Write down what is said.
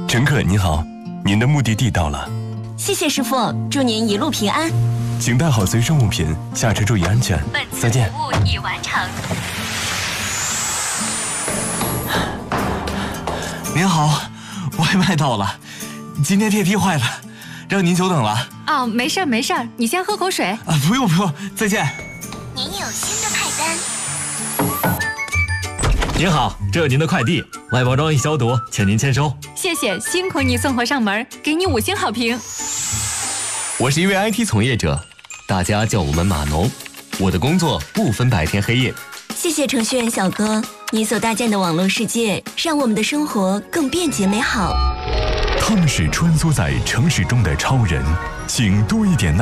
乘客您好，您的目的地到了。 谢谢师傅，祝您一路平安。 请带好随身物品，下车注意安全。再见。 服务已完成。 您好，外卖到了，今天电梯坏了，让您久等了。 哦，没事没事，你先喝口水。 不用，再见。 您有新的派单。 您好，这是您的快递，外包装已消毒，请您签收。 谢谢，辛苦你送货上门，给你5星好评。 我是一位 IT 从业者，大家叫我们码农。我的工作不分白天黑夜。 谢谢程序员小哥，你所搭建的网络世界，让我们的生活更便捷美好。 他们是穿梭在城市中的超人，请多一点耐